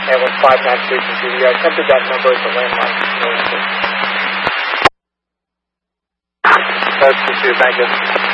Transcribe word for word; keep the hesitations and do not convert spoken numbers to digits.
That was five nine three from G D R. Attempted that number as a landline. That's two, thank you.